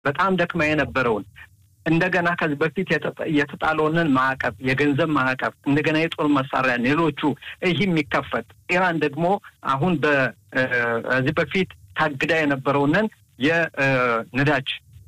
በጣም ደክማ የነበረውን እንደገና ከዚህ በፊት የተጣለውን ማዕቀብ የገንዘብ ማዕቀብ እንደገና የጦር መሳሪያ ሌሎቹ ይህ የሚከፈት ኢራን ደግሞ አሁን በዚህ በፊት ታግዳ የነበረውን የነዳጅ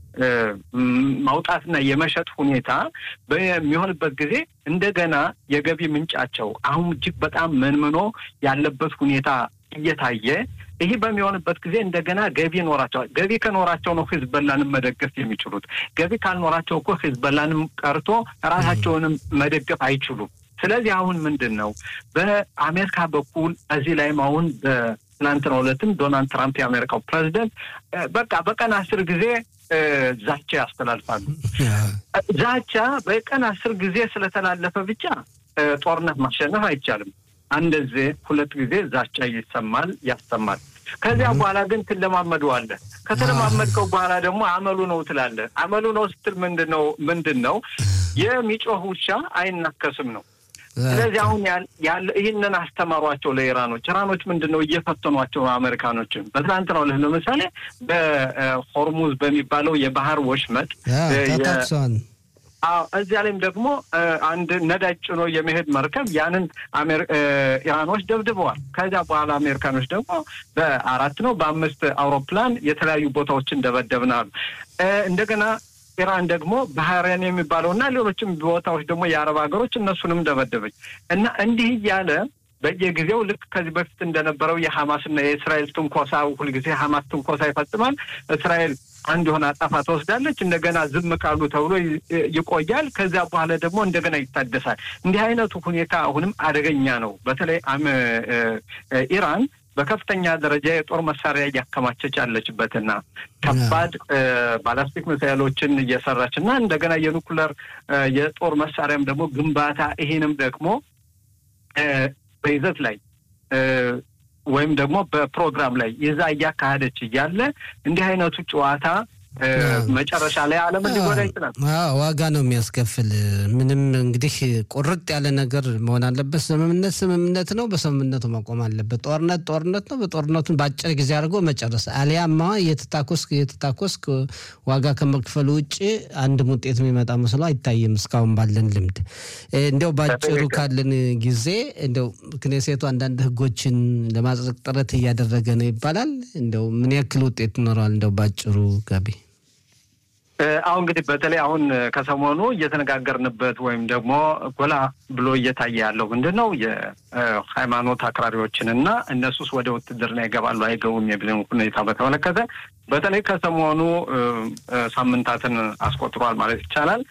ማውጣትና የመሸጥ ሁኔታ በሚሆንበት ጊዜ እንደገና የገቢ ምንጫቸው አሁን እጅግ በጣም መንምኖ ያለበት ሁኔታ እየታየ ይሄ በሚሆንበት ጊዜ እንደገና ገቢ ኖራቸው ገቢ ከኖራቸው ነው ሂዝቦላንም መደገፍ የሚችሉት ገቢ ካልኖራቸው እኮ ሂዝቦላንም ቀርቶ ራሳቸውንም መደገፍ አይችሉም ስለዚህ አሁን ምንድነው በአሜሪካ በኩል እዚህ ላይ አሁን በትናንትናው ዕለትም ዶናልድ ትራምፕ የአሜሪካው ፕሬዝዳንት በቃ በቀን 10 ጊዜ ዛቻ ያስተላልፋሉ ዛቻ በቀን 10 ጊዜ ስለተላለፈ ብቻ ጦርነት ማሸነፍ አይቻልም አንደዚህ ሁለት ጊዜ ዛቻ ይሰማል ያስተማል ከዚያ በኋላ ግን ተለማመደዋል ከተለማመድከው በኋላ ደግሞ አመሉ ነው ትላለ አመሉ ነው ስትል ምንድነው የሚጮህ ውሻ አይናከስም ነው ስለዚህ አሁን ይሄንን አስተማሯቸው ለኢራኖች ምንድነው እየፈተኗቸው አሜሪካኖችን በትናንትናው ለምሳሌ በሆርሙዝ በሚባለው የባህር ወሽመጥ ተጣጣን እዚያ ላይም ደግሞ አንድ ነዳጅ ጭኖ የመሄድ መርከብ ያንን ኢራኖች ደብድበዋል ከዛ በኋላ አሜሪካኖች ደግሞ በ4 ነው በ5 አውሮፕላን የተለያዩ ቦታዎችን ደበደብናል እንደገና ኢራን ደግሞ ባህሬን የሚባለውና ሌሎችም ቦታዎች ደግሞ የአረብ ሀገሮች እነሱንም ደበደበች እና እንዲህ ያለ በየጊዜው ልክ ከዚህ በፊት እንደነበረው የሐማስና የእስራኤል ትንኮሳ ሁሉ ጊዜ ሐማስ ትንኮሳ ይፈጽማል እስራኤል አንድ ሆነ አጣፋ ተወስዳለች እንደገና ዝም ቃሉ ተብሎ ይቆያል ከዛ በኋላ ደግሞ እንደገና ይታደሳል እንዲህ አይነቱ ሁኔታ አሁንም አደገኛ ነው በተለይ ኢራን በከፍተኛ ደረጃ የጦር መሳሪያ ያከማቸች ያለችበትና ከባድ ባላስቲክ ሚሳይሎችን እየሰራችና እንደገና የኑክሌር የጦር መሳሪያም ደግሞ ግንባታ ይሄንም ደግሞ በይዘት ላይ ወይም ደግሞ በፕሮግራም ላይ ይዛ ያካሄደች ይያለ እንዲህ አይነቱ ጨዋታ መጨረሻ ላይ ዓለም ሊጎዳ ይችላል ዋጋ ነው የሚያስከፍል ምንም እንግዲህ ቁርጥ ያለ ነገር መሆን አለበት ስምምነት ነው በስምምነቱ መቆም አለበት ጦርነት ነው በጦርነቱን ባጭር ጊዜ አድርጎ መጨረስ አሊያማ የተታኮስክ ዋጋ ከመክፈል ውጪ አንድ ውጤት የሚመጣ መስሎ አይታየም እስካሁን ባለን ልምድ እንደው ባጭሩ ካለን ጊዜ እንደው ክኔሴቱ አንዳንድ ህጎችን ለማጽደቅ ጥረት እያደረገ ነው ይባላል እንደው ምን ያክል ውጤት ይኖራል እንደው ባጭሩ ጋቢ አሁን እንግዲህ በተለይ አሁን ከሰሞኑ እየተነጋገርንበት ወይም ደግሞ ጎላ ብሎ እየታየ ያለው ምንድነው የሃይማኖት አክራሪዎችንና እነሱስ ወደ ውትድርና ይገባሉ አይገቡም የሚለው ሁኔታ በተመለከተ በተለይ ከሰሞኑ ሳምንታትን አስቆጥሯል ማለት ይቻላል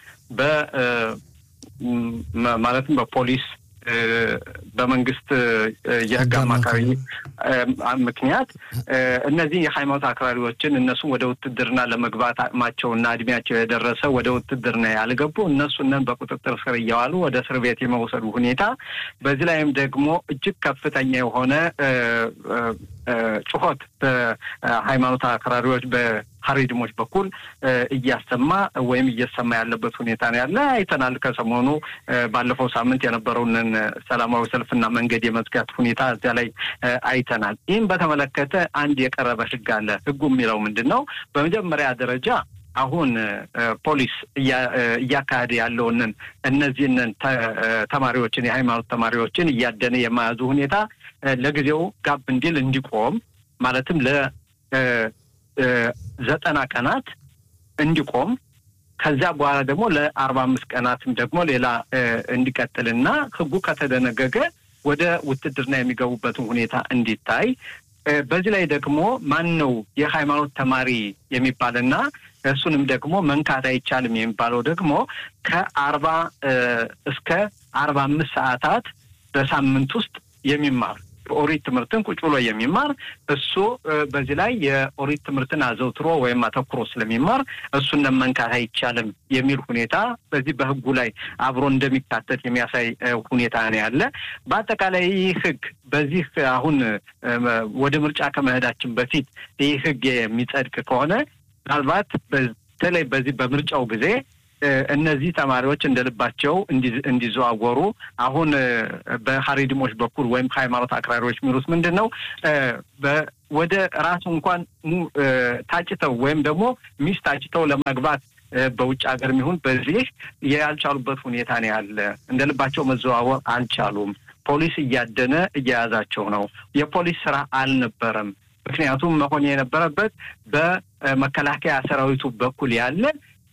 ማለትም በፖሊስ በመንግስት የህግ አማካሪ ምክንያት እነዚህ የሃይማኖት አክራሪዎችን እነሱ ወደ ውትድርና ለመግባት አቅማቸውና እድሜያቸው የደረሰ ወደ ውትድርና ያልገቡ እነሱን በቁጥጥር ስር ያዋሉ ወደ እስር ቤት የመውሰዱ ሁኔታ በዚህ ላይም ደግሞ እጅግ ከፍተኛ የሆነ ጩኸት በሃይማኖት አክራሪዎች በሐሪድሞች በኩል እያሰማ ወይም እየሰማ ያለበት ሁኔታ ነው ያለ አይተናል ከሰሞኑ ባለፈው ሳምንት የነበረውን ሰላማዊ ሰልፍና መንገድ የመዝጋት ሁኔታ እዚያ ላይ አይተናል ይህን በተመለከተ አንድ የቀረበ ህግ አለ ህጉ የሚለው ምንድነው በመጀመሪያ ደረጃ አሁን ፖሊስ ያካሄደ ያለውን እነዚህን ተማሪዎችን የሃይማኖት ተማሪዎችን ያደነ የማያዙ ሁኔታ ለጊዜው ጋብ እንዲል እንዲቆም ማለትም ለ90 ቀናት እንዲቆም ከዛ በኋላ ደግሞ ለ45 ቀናትም ደግሞ ሌላ እንዲቀጥልና ህጉ ከተደነገገ ወደ ውትድርና የሚገቡበትን ሁኔታ እንዲታይ በዚህ ላይ ደግሞ ማን ነው የሃይማኖት ተማሪ የሚባልና እሱንም ደግሞ መንካት አይቻልም የሚባለው ደግሞ ከ40 እስከ 45 ሰዓታት በሳምንት ውስጥ የሚማር ኦሪት ትምህርትን ቁጭ ብሎ የሚማር እሱ በዚህ ላይ የኦሪት ትምህርትን አዘውትሮ ወይም አተኩሮ ስለሚማር እሱን መንካት አይቻልም የሚል ሁኔታ በዚህ በህጉ ላይ አብሮ እንደሚካተት የሚያሳይ ሁኔታ ነው ያለ በአጠቃላይ ህግ በዚህ አሁን ወደ ምርጫ ከመሄዳችን በፊት ይህ ህግ የሚጸድቅ ከሆነ ምናልባት በተለይ በዚህ በምርጫው ጊዜ እነዚህ ተማሪዎች እንደልባቸው እንዲዘዋወሩ አሁን በሐሪድሞች በኩል ወይም ሃይማኖት አክራሪዎች የሚሉት ምንድነው ወደ ራሱ እንኳን ታጭተው ወይም ደግሞ ሚስት ታጭተው ለማግባት በውጭ ሀገር የሚሆን በዚህ ያልቻሉበት ሁኔታ ነው ያለ እንደልባቸው መዘዋወር አልቻሉም ፖሊስ እያደነ እያያዛቸው ነው የፖሊስ ስራ አልነበረም ምክንያቱም መሆን የነበረበት በመከላከያ ሰራዊቱ በኩል ያለ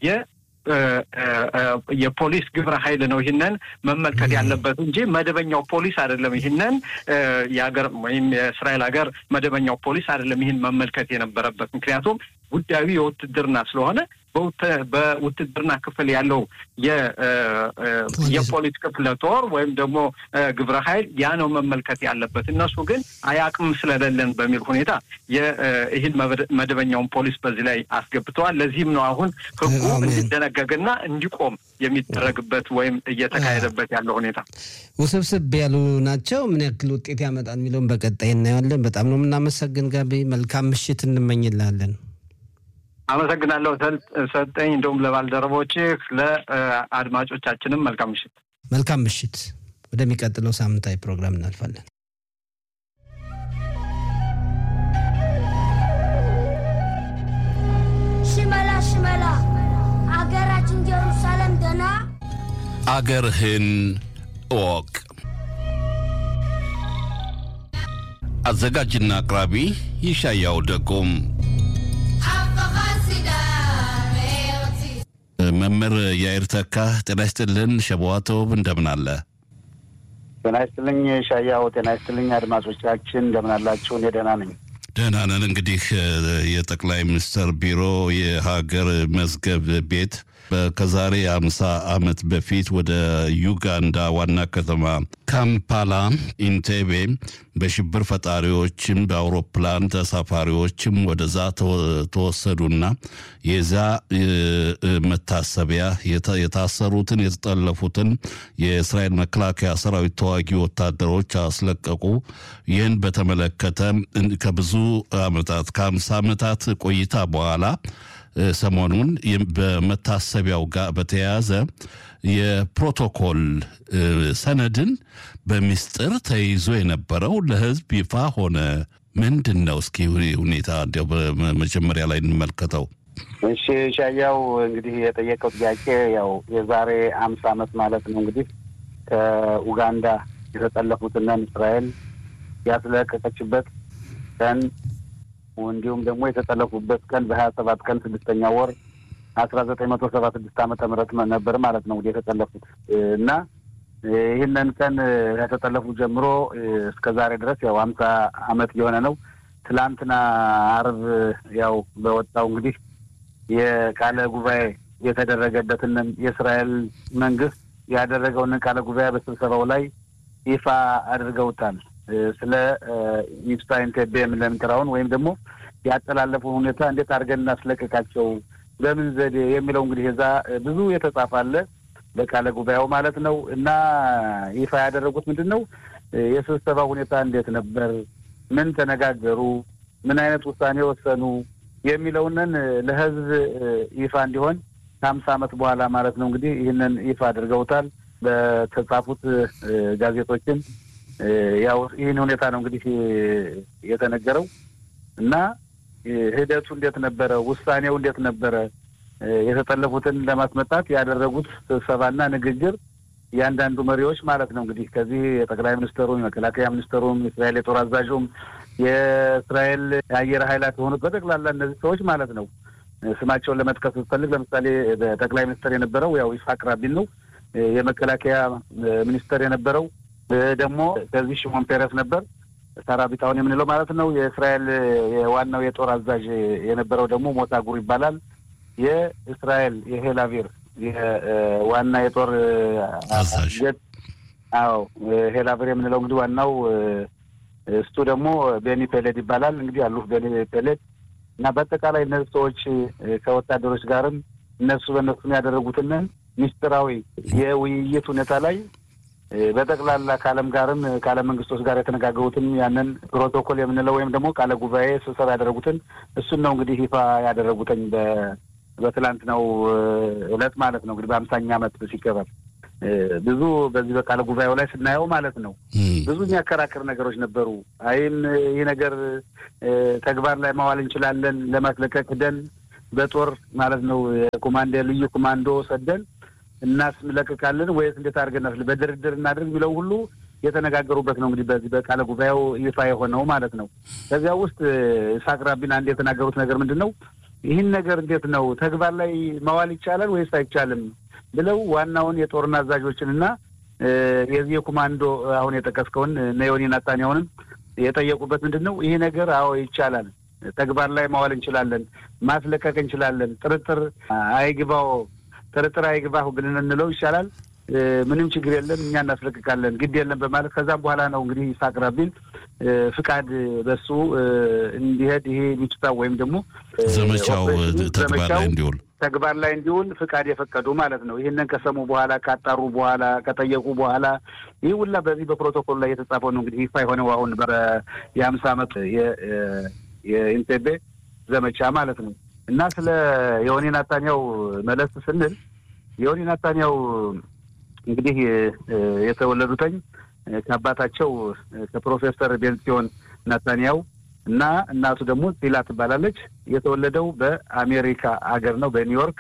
የፖሊስ ግብረ ኃይል ነው ይሄንን መመልከት ያለበት እንጂ መደበኛው ፖሊስ አይደለም ይሄንን ያገር ወይም የእስራኤል ሀገር መደበኛው ፖሊስ አይደለም ይሄን መመልከት የነበረበት ምክንያቱም ጉዳዩ የውትድርና ስለሆነ በውትድርና ክፍል ያለው የፖሊስ ክፍለ ጦር ወይም ደግሞ ግብረ ኃይል ያ ነው መመልከት ያለበት እነሱ ግን አያቅም ስለሌለን በሚል ሁኔታ ይሄን መደበኛውን ፖሊስ በዚህ ላይ አስገብተዋል ለዚህም ነው አሁን ህጉ እንዲደነገግና እንዲቆም የሚደረግበት ወይም እየተካሄደበት ያለው ሁኔታ ውስብስብ ያሉ ናቸው ምን ያክል ውጤት ያመጣል የሚለውን በቀጣይ እናያለን በጣም ነው እናመሰግን ጋቢ መልካም ምሽት እንመኝላለን አመሰግናለሁ ሰጠኝ እንደውም ለባልደረቦች ለአድማጮቻችንም መልካም ምሽት ወደሚቀጥለው ሳምንታዊ ፕሮግራም እናልፋለን ሽመላ አገራችን ኢየሩሳሌም ደና አገርህን እወቅ አዘጋጅና አቅራቢ ይሻያው ደጎም መምህር ያይር ተካ ጤና ይስጥልን ሸዋቶ እንደምን አለ ጤና ይስጥልኝ ሻያው ጤና ይስጥልኝ አድማጮቻችን እንደምን አላችሁ እኔ ደህና ነኝ ደህና ነን እንግዲህ የጠቅላይ ሚኒስትር ቢሮ የሀገር መዝገብ ቤት ከዛሬ 50 ዓመት በፊት ወደ ዩጋንዳ ዋና ከተማ ካምፓላ ኢንቴቤ በሽብር ፈጣሪዎችም በአውሮፕላን ተሳፋሪዎችም ወደዛ ተወሰዱና የዛ መታሰቢያ የታሰሩትን የተጠለፉትን የእስራኤል መከላከያ ሰራዊት ተዋጊ ወታደሮች አስለቀቁ ይህን በተመለከተ ከብዙ ዓመታት ከ50 ዓመታት ቆይታ በኋላ ሰሞኑን በመታሰቢያው ጋር በተያያዘ የፕሮቶኮል ሰነድን በሚስጥር ተይዞ የነበረው ለህዝብ ይፋ ሆነ ምንድነው እስኪ ሁኔታ እንደው በመጀመሪያ ላይ እንመልከተው እሺ ሻያው እንግዲህ የጠየቀው ጥያቄ ያው የዛሬ 50 ዓመት ማለት ነው እንግዲህ ከኡጋንዳ የተጠለፉትና እስራኤል ያስለቀቀችበት ቀን ወንዲውም ደግሞ የተጠለፉበት ቀን በ27 ቀን 6ኛ ወር 1976 ዓመተ ምህረት ነበር ማለት ነው የተጠለፉት እና ይሄንን ቀን ከተጠለፉ ጀምሮ እስከ ዛሬ ድረስ ያው 50 ዓመት የሆነ ነው ትላንትና አርብ ያው በወጣው እንግዲህ የቃለ ጉባኤ የተደረገበትን የእስራኤል መንግስት ያደረገውን ቃለ ጉባኤ በስብሰባው ላይ ይፋ አድርገውታል ስለ ኢፕሳይን ተበም ለምትራውን ወይም ደግሞ ያጠላለፉ ሁኔታ እንዴት አድርገን እናስለቀቃቸው በምን ዘዴ የሚለው እንግዲህ እዛ ብዙ የተጻፈ በቃለ ጉባኤው ማለት ነው እና ይፋ ያደረጉት ምንድነው የስብሰባው ሁኔታ እንዴት ነበር ምን ተነጋገሩ ምን አይነት ውሳኔ ወሰኑ የሚለውንን ለህዝብ ይፋ እንዲሆን 50 ዓመት በኋላ ማለት ነው እንግዲህ ይሄንን ይፋ አድርገውታል በተጻፉት ጋዜጦችን ያው ይሄን ሁኔታ ነው እንግዲህ የተነገረው እና ሂደቱ እንዴት ነበር ውሳኔው እንዴት ነበር የተጠለፉትን ለማስመጣት ያደረጉት ስብሰባና ንግግር ያንዳንዱ መሪዎች ማለት ነው እንግዲህ ከዚህ የጠቅላይ ሚኒስትሩ የመከላከያ ሚኒስትሩ የእስራኤል የጦር አዛዡም የእስራኤል አየር ኃይላት ሆኑት በጠቅላላ እነዚህ ሰዎች ማለት ነው ስማቸውን ለመጥቀስ ፈልግ ለምሳሌ ጠቅላይ ሚኒስትር የነበረው ያው ይስሐቅ ራቢን ነው የመከላከያ ሚኒስትር የነበረው ደግሞ ከዚህ ሽሞን ፔሬስ ነበር ሰራዊታውን የምንለው ማለት ነው የእስራኤል የዋናው የጦር አዛዥ የነበረው ደግሞ ሞታጉር ይባላል የእስራኤል የሄላቪር የዋና የጦር አዛዥ አዎ ሄላቪር የምንለው እንግዲህ ዋናው እሱ ደግሞ ቤኒ ፔሌድ ይባላል እንግዲህ አሉፍ ቤኒ ፔሌድ እና በአጠቃላይ እነዚህ ሰዎች ከወታደሮች ጋርም እነሱ በእነሱም ያደረጉትን ሚስጥራዊ የውይይት ሁኔታ ላይ በጠቅላላ ካለም ጋርም ካለ መንግስቶች ጋር የተነጋገሩትን ያንን ፕሮቶኮል የምንለው ወይም ደግሞ ቃለ ጉባኤ ስብሰባ ያደረጉትን እሱን ነው እንግዲህ ይፋ ያደረጉትን በትላንትናው ዕለት ማለት ነው እንግዲህ በ50ኛ ዓመት ሲከበር ብዙ በዚህ በቃለ ጉባኤው ላይ ስናየው ማለት ነው ብዙ የሚያከራክር ነገሮች ነበሩ። አይም ይሄ ነገር ተግባር ላይ ማዋል እንችላለን ለማስለቀቅ ደን በጦር ማለት ነው ኮማንዶ ልዩ ኮማንዶ ሰደን እናስለቀቃለን ወይስ እንዴት አድርገን በድርድር እናድርግ ብለው ሁሉ የተነጋገሩበት ነው እንግዲህ በዚህ በቃለ ጉባኤው ይፋ የሆነው ማለት ነው። ከዚያ ውስጥ ይስሐቅ ራቢን አንድ የተናገሩት ነገር ምንድነው ይህን ነገር እንዴት ነው ተግባር ላይ ማዋል ይቻላል ወይስ አይቻልም ብለው ዋናውን የጦርና አዛዦችንና የዚህ ኮማንዶ አሁን የጠቀስከውን ዮኒ ናታንያሁንም የጠየቁበት ምንድነው ይሄ ነገር አዎ ይቻላል ተግባር ላይ ማዋል እንችላለን ማስለቀቅ እንችላለን ጥርጥር አይግባው ብለን እንለው ይቻላል ምንም ችግር የለም እኛ እናስለቅቃለን ግድ የለም በማለት ከዛም በኋላ ነው እንግዲህ ይስሐቅ ራቢን ፍቃድ በሱ እንዲሄድ ይሄ ሚስታ ወይም ደግሞ ዘመቻው ተግባር ላይ እንዲውል ፍቃድ የፈቀዱ ማለት ነው። ይሄንን ከሰሙ በኋላ ካጣሩ በኋላ ከጠየቁ በኋላ ይህ ሁላ በዚህ በፕሮቶኮል ላይ የተጻፈው ነው እንግዲህ ይፋ የሆነው አሁን የ50 ዓመት የኢንቴቤ ዘመቻ ማለት ነው። እና ስለ ዮኒ ናታንያሁ መለስ ስንል ዮኒ ናታንያሁ እንግዲህ የተወለዱትኝ ከአባታቸው ከፕሮፌሰር ቤንሲዮን ናታንያሁ እና እናቱ ደግሞ ቲላ ትባላለች። የተወለደው በአሜሪካ ሀገር ነው በኒውዮርክ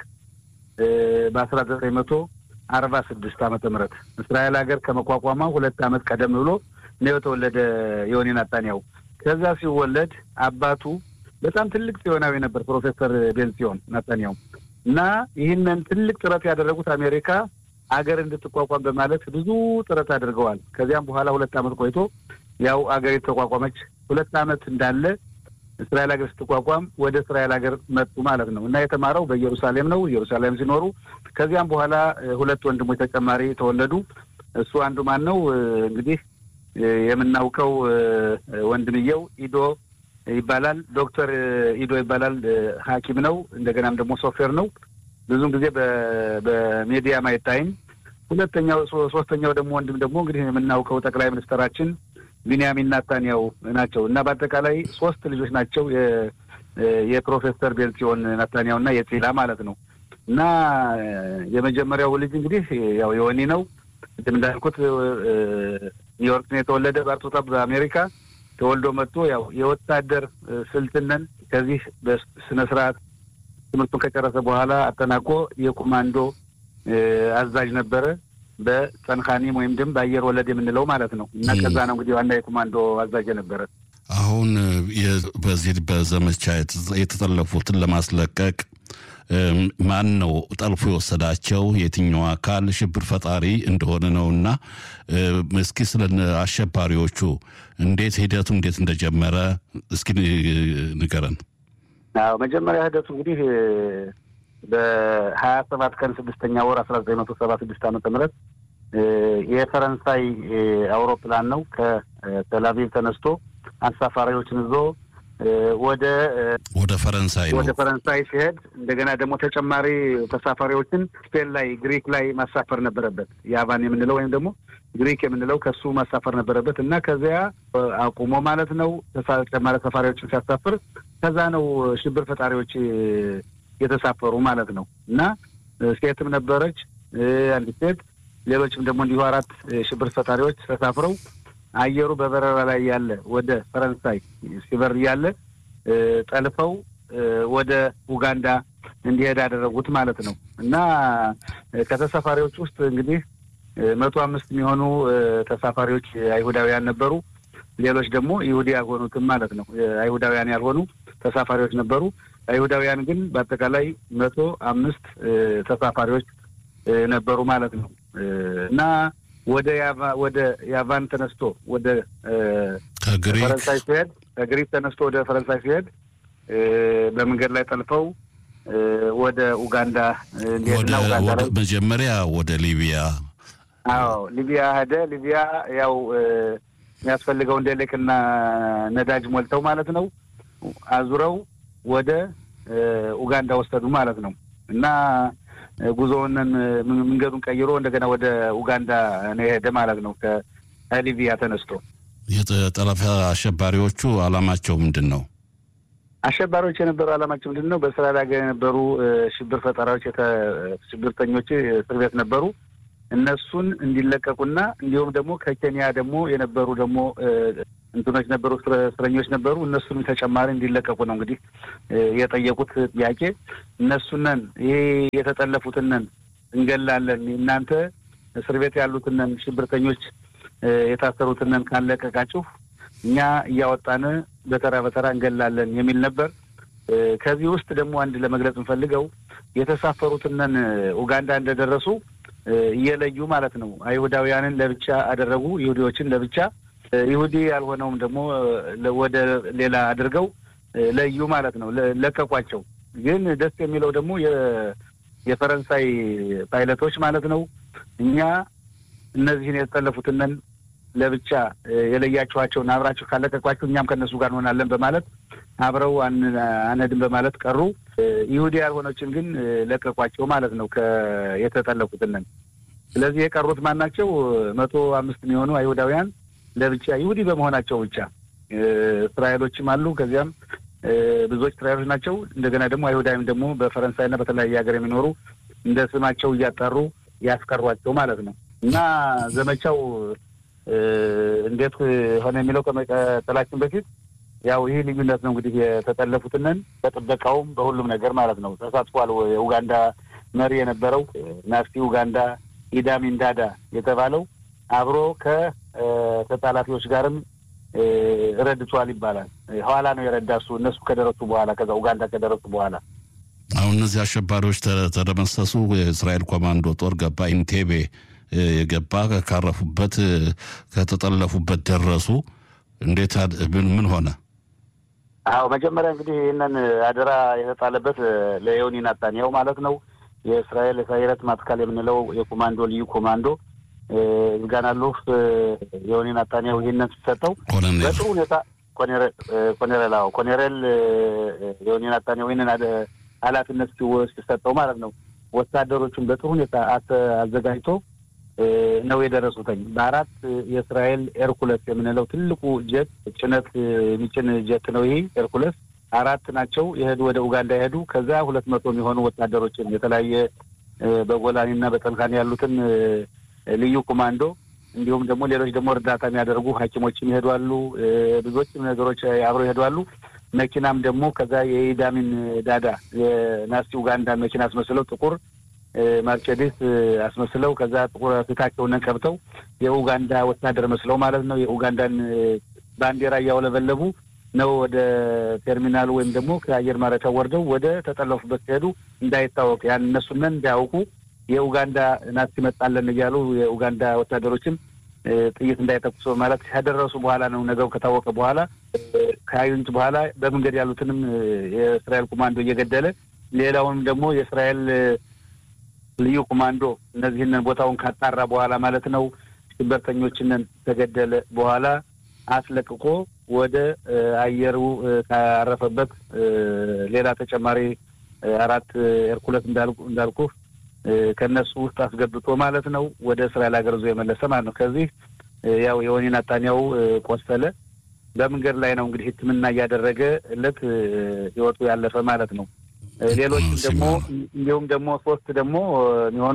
በ1946 ዓመተ ምህረት እስራኤል ሀገር ከመቋቋሟ 2 ዓመት ቀደም ብሎ ነው የተወለደ ዮኒ ናታንያሁ። ከዛ ሲወለድ አባቱ በጣም ትልቅ ጽዮናዊ ነበር ፕሮፌሰር ቤንሲዮን ናታንያሁ እና ይህንን ትልቅ ጥረት ያደረጉት አሜሪካ ሀገር እንድትቋቋም በማለት ብዙ ጥረት አድርገዋል። ከዚያም በኋላ 2 ዓመት ቆይቶ ያው ሀገሪቱ ተቋቋመች። 2 ዓመት እንዳለ እስራኤል ሀገር ስትቋቋም ወደ እስራኤል ሀገር መጡ ማለት ነው እና የተማረው በኢየሩሳሌም ነው። ኢየሩሳሌም ሲኖሩ ከዚያም በኋላ 2 ወንድሞች ተጨማሪ ተወለዱ። እሱ አንዱ ማን ነው እንግዲህ የምናውቀው ወንድምየው ኢዶ ይባላል። ዶክተር ኢዶ ይባላል። ሐኪም ነው። እንደገናም ደግሞ ሶፍትዌር ነው። ብዙም ጊዜ በሚዲያ ማይታይም። ሶስተኛው ደግሞ ወንድም ደግሞ እንግዲህ የምናውቀው ጠቅላይ ሚኒስትራችን ቢንያሚን ናታንያሁ ናቸው እና በአጠቃላይ 3 ልጆች ናቸው የፕሮፌሰር ቤንሲዮን ናታንያሁ እና የቲላ ማለት ነው። እና የመጀመሪያው ልጅ እንግዲህ ያው ዮኒ ነው። እንዳልኩት ኒውዮርክ ነው የተወለደ በአሜሪካ ተወልዶ መጥቶ ያው የወታደር ስልጥነን ከዚህ በስነ ስርዓት ትምህርቱን ከጨረሰ በኋላ አጠናቆ የኮማንዶ አዛዥ ነበረ በጸንኻኒም ወይም ደግሞ በአየር ወለድ የምንለው ማለት ነው እና ከዛ ነው እንግዲህ ዋና የኮማንዶ አዛዥ ነበረ። አሁን በዚህ በዘመቻ የተጠለፉትን ለማስለቀቅ ማን ነው ጠልፎ የወሰዳቸው የትኛው አካል ሽብር ፈጣሪ እንደሆነ ነውና እስኪ ስለ አሸባሪዎቹ ሂደቱ እንዴት እንደጀመረ እስኪ ንገረን። አዎ መጀመሪያ ሂደቱ እንግዲህ በ27 ቀን 6ኛ ወር 1976 ዓመተ ምህረት የፈረንሳይ አውሮፕላን ነው ከቴል አቪቭ ተነስቶ አሳፋሪዎችን ይዞ ወደ ፈረንሳይ ሲሄድ እንደገና ደግሞ ተጨማሪ ተሳፋሪዎችን ስፔን ላይ ግሪክ ላይ ማሳፈር ነበረበት። ያቫን የምንለው ወይም ደግሞ ግሪክ የምንለው ከሱ ማሳፈር ነበረበት እና ከዚያ አቁሞ ማለት ነው ተጨማሪ ተሳፋሪዎችን ሲያሳፍር ከዛ ነው ሽብር ፈጣሪዎች የተሳፈሩ ማለት ነው እና ሴትም ነበረች አንድ ሴት ሌሎችም ደግሞ እንዲሁ 4 ሽብር ፈጣሪዎች ተሳፍረው አየሩ በበረራ ላይ ያለ ወደ ፈረንሳይ ሲበር ያለ ጠልፈው ወደ ኡጋንዳ እንዲሄድ ያደረጉት ማለት ነው እና ከተሳፋሪዎች ውስጥ እንግዲህ 105 የሚሆኑ ተሳፋሪዎች አይሁዳውያን ነበሩ። ሌሎች ደግሞ ይሁዲ ያልሆኑትም ማለት ነው አይሁዳውያን ያልሆኑ ተሳፋሪዎች ነበሩ። አይሁዳውያን ግን በአጠቃላይ 105 ተሳፋሪዎች ነበሩ ማለት ነው እና ወደ ያቫን ተነስቶ ወደ ፈረንሳይ ሲሄድ ከግሪክ ተነስቶ ወደ ፈረንሳይ ሲሄድ በመንገድ ላይ ጠልፈው ወደ ኡጋንዳ ወደ መጀመሪያ ወደ ሊቢያ ሊቢያ ሄደ። ሊቢያ ያው የሚያስፈልገው እንደልክና ነዳጅ ሞልተው ማለት ነው አዙረው ወደ ኡጋንዳ ወሰዱ ማለት ነው እና ጉዞውን መንገዱን ቀይሮ እንደገና ወደ ኡጋንዳ ነው የሄደ ማለት ነው ከሊቢያ ተነስቶ። የጠለፈ አሸባሪዎቹ አላማቸው ምንድነው? አሸባሪዎች የነበሩ ዓላማቸው ምንድነው? በእስራኤል ሀገር የነበሩ ሽብር ፈጠራዎች ሽብርተኞች እስር ቤት ነበሩ። እነሱን እንዲለቀቁና እንዲሁም ደግሞ ከኬንያ ደግሞ የነበሩ ደግሞ እንትኖች ነበሩ፣ እስረኞች ነበሩ። እነሱንም ተጨማሪ እንዲለቀቁ ነው እንግዲህ የጠየቁት ጥያቄ። እነሱነን ይሄ የተጠለፉትነን እንገላለን፣ እናንተ እስር ቤት ያሉትነን ሽብርተኞች የታሰሩትነን ካለቀቃችሁ እኛ እያወጣን በተራ በተራ እንገላለን የሚል ነበር። ከዚህ ውስጥ ደግሞ አንድ ለመግለጽ እንፈልገው የተሳፈሩትነን ኡጋንዳ እንደደረሱ እየለዩ ማለት ነው። አይሁዳውያንን ለብቻ አደረጉ፣ ይሁዲዎችን ለብቻ፣ ይሁዲ ያልሆነውም ደግሞ ወደ ሌላ አድርገው ለዩ ማለት ነው፣ ለቀቋቸው። ግን ደስ የሚለው ደግሞ የፈረንሳይ ፓይለቶች ማለት ነው እኛ እነዚህን የተጠለፉትነን ለብቻ የለያችኋቸውን አብራችሁ ካለቀቋችሁ እኛም ከነሱ ጋር እንሆናለን በማለት አብረው አነድን በማለት ቀሩ። ይሁዲ ያልሆነችን ግን ለቀቋቸው ማለት ነው የተጠለፉትነን። ስለዚህ የቀሩት ማናቸው? 105 የሚሆኑ አይሁዳውያን ለብቻ ይሁዲ በመሆናቸው ብቻ። እስራኤሎችም አሉ፣ ከዚያም ብዙዎች እስራኤሎች ናቸው። እንደገና ደግሞ አይሁዳዊም ደግሞ በፈረንሳይና በተለያየ ሀገር የሚኖሩ እንደ ስማቸው እያጣሩ ያስቀሯቸው ማለት ነው። እና ዘመቻው እንዴት ሆነ የሚለው ከመቀጠላችን በፊት ያው ይህ ልዩነት ነው እንግዲህ የተጠለፉትነን በጥበቃውም በሁሉም ነገር ማለት ነው ተሳትፏል። የኡጋንዳ መሪ የነበረው ናስቲ ኡጋንዳ ኢዳሚን ዳዳ የተባለው አብሮ ከተጣላፊዎች ጋርም ረድቷል ይባላል። ኋላ ነው የረዳሱ እነሱ ከደረሱ በኋላ፣ ከዛ ኡጋንዳ ከደረሱ በኋላ። አሁን እነዚህ አሸባሪዎች ተደመሰሱ። የእስራኤል ኮማንዶ ጦር ገባ ኢንቴቤ የገባ ካረፉበት ከተጠለፉበት ደረሱ። እንዴት ምን ሆነ? አዎ መጀመሪያ እንግዲህ ይህንን አደራ የተጣለበት ለዮኒ ናታንያሁ ማለት ነው። የእስራኤል የሳይረት ማትካል የምንለው የኮማንዶ ልዩ ኮማንዶ ዝጋናሉፍ ዮኒ ናታንያሁ ይህንን ሲሰጠው በጥሩ ሁኔታ ኮኔሬል ዮኒ ናታንያሁ ይህንን ኃላፊነት ሲሰጠው ማለት ነው ወታደሮቹን በጥሩ ሁኔታ አዘጋጅቶ ነው የደረሱትኝ። በአራት የእስራኤል ኤርኩለስ የምንለው ትልቁ ጀት ጭነት የሚጭን ጀት ነው ይሄ ኤርኩለስ። 4 ናቸው የሄዱ ወደ ኡጋንዳ የሄዱ። ከዛ 200 የሚሆኑ ወታደሮችን የተለያየ በጎላኒና በጠልካኒ ያሉትን ልዩ ኮማንዶ እንዲሁም ደግሞ ሌሎች ደግሞ እርዳታ የሚያደርጉ ሐኪሞችም ይሄዳሉ። ብዙዎችም ነገሮች አብረው ይሄዳሉ። መኪናም ደግሞ ከዛ የኢዳሚን ዳዳ የናስቲ ኡጋንዳ መኪና አስመስለው ጥቁር ማርቸዲስ አስመስለው ከዛ ጥቁር ፊታቸውን ቀብተው የኡጋንዳ ወታደር መስለው ማለት ነው የኡጋንዳን ባንዲራ ያውለበለቡ ነው ወደ ተርሚናሉ ወይም ደግሞ ከአየር ማረፊያው ወርደው ወደ ተጠለፉበት ሲሄዱ እንዳይታወቅ ያን እነሱን እንዳያውቁ የኡጋንዳ ናስቲ መጣለን እያሉ የኡጋንዳ ወታደሮችም ጥይት እንዳይተኩሱ ማለት ያደረሱ በኋላ ነው ነገሩ ከታወቀ በኋላ ካዩንት በኋላ በመንገድ ያሉትንም የእስራኤል ኮማንዶ እየገደለ ሌላውንም ደግሞ የእስራኤል ልዩ ኮማንዶ እነዚህንን ቦታውን ካጣራ በኋላ ማለት ነው ሽብርተኞችን ተገደለ በኋላ አስለቅቆ ወደ አየሩ ካረፈበት ሌላ ተጨማሪ 4 ኤርኩለስ እንዳልኩ ከነሱ ውስጥ አስገብቶ ማለት ነው ወደ እስራኤል ሀገር ዞ የመለሰ ማለት ነው። ከዚህ ያው ዮኒ ናታንያሁ ቆሰለ። በመንገድ ላይ ነው እንግዲህ ሕክምና እያደረገ ህይወቱ ያለፈ ማለት ነው። ሌሎችም ደግሞ እንዲሁም ደግሞ 3 ደግሞ የሚሆኑ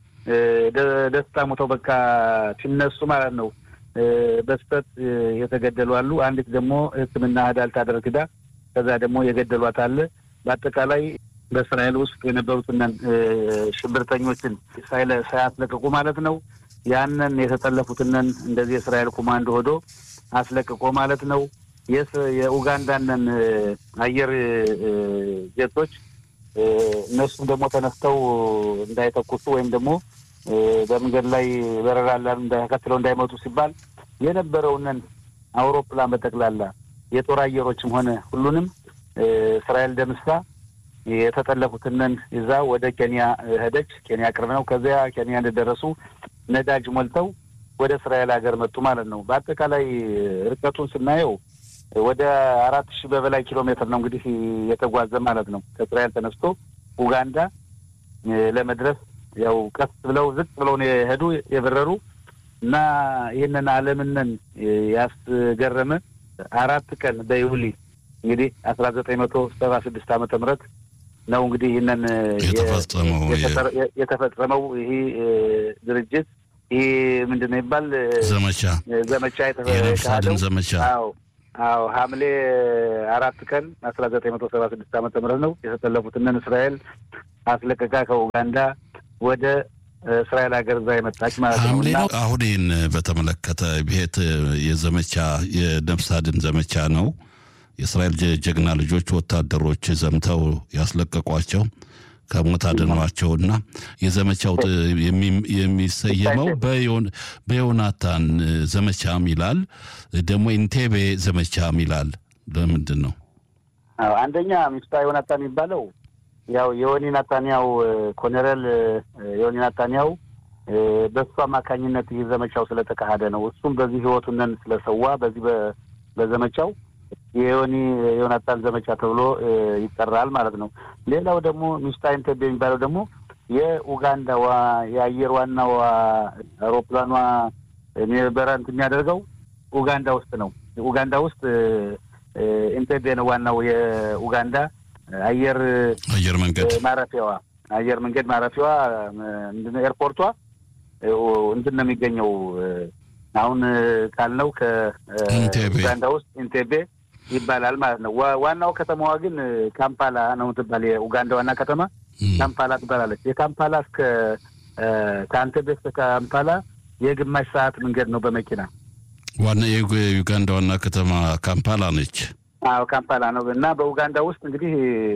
ደስታ ሞተው በቃ ሲነሱ ማለት ነው በስተት የተገደሉ አሉ። አንዲት ደግሞ ሕክምና አዳል ታደርግዳ ከዛ ደግሞ የገደሏት አለ። በአጠቃላይ በእስራኤል ውስጥ የነበሩትን ሽብርተኞችን ሳያስለቅቁ ማለት ነው ያንን የተጠለፉትን እንደዚህ የእስራኤል ኮማንዶ ሆዶ አስለቅቆ ማለት ነው የኡጋንዳንን አየር ጀቶች እነሱም ደግሞ ተነስተው እንዳይተኩሱ ወይም ደግሞ በመንገድ ላይ በረራ እንዳይከተለው እንዳይመጡ ሲባል የነበረውን አውሮፕላን በጠቅላላ የጦር አየሮችም ሆነ ሁሉንም እስራኤል ደምሳ የተጠለፉትን ይዛ ወደ ኬንያ ሄደች። ኬንያ ቅርብ ነው። ከዚያ ኬንያ እንደደረሱ ነዳጅ ሞልተው ወደ እስራኤል ሀገር መጡ ማለት ነው። በአጠቃላይ ርቀቱን ስናየው ወደ 4000 በበላይ ኪሎ ሜትር ነው እንግዲህ የተጓዘ ማለት ነው። ከእስራኤል ተነስቶ ኡጋንዳ ለመድረስ ያው ቀስ ብለው ዝቅ ብለው ነው የሄዱ የበረሩ እና ይሄንን ዓለምን ያስገረመ 4 ቀን በይሁሊ እንግዲህ 1976 ዓመተ ምህረት ነው እንግዲህ ይሄንን የተፈጸመው ይሄ ድርጅት ይሄ ምንድነው ይባል ዘመቻ የተፈጸመው ዘመቻ አዎ ሐምሌ 4 ቀን 1976 ዓመተ ምህረት ነው የተጠለፉትን እስራኤል አስለቀቃ ከኡጋንዳ ወደ እስራኤል ሀገር ዛ የመጣች ማለት ነው። ሐምሌ ነው። አሁን ይህን በተመለከተ ቤት የዘመቻ የነፍስ አድን ዘመቻ ነው። የእስራኤል ጀግና ልጆች ወታደሮች ዘምተው ያስለቀቋቸው ከሞት አድነዋቸውና የዘመቻው የሚሰየመው በዮናታን ዘመቻም ይላል፣ ደግሞ ኢንቴቤ ዘመቻም ይላል። ለምንድን ነው? አንደኛ ሚስታ ዮናታን የሚባለው ያው የዮኒ ናታንያው ኮሎኔል ዮኒ ናታንያው በሱ አማካኝነት ይህ ዘመቻው ስለተካሄደ ነው። እሱም በዚህ ህይወቱን ስለሰዋ በዚህ በዘመቻው የዮናታን ዘመቻ ተብሎ ይጠራል ማለት ነው። ሌላው ደግሞ ሚስታ ኢንቴቤ የሚባለው ደግሞ የኡጋንዳ የአየር ዋናው አውሮፕላኗ በረንት የሚያደርገው ኡጋንዳ ውስጥ ነው። ኡጋንዳ ውስጥ ኢንቴቤ ነው ዋናው የኡጋንዳ አየር መንገድ ማረፊያዋ ምንድነው ኤርፖርቷ እንትን ነው የሚገኘው አሁን ካልነው ከኡጋንዳ ውስጥ ኢንቴቤ ይባላል ማለት ነው። ዋናው ከተማዋ ግን ካምፓላ ነው የምትባል። የኡጋንዳ ዋና ከተማ ካምፓላ ትባላለች። የካምፓላ እስከ ከኢንቴቤ እስከ ካምፓላ የግማሽ ሰዓት መንገድ ነው በመኪና። ዋና የኡጋንዳ ዋና ከተማ ካምፓላ ነች። አዎ ካምፓላ ነው። እና በኡጋንዳ ውስጥ እንግዲህ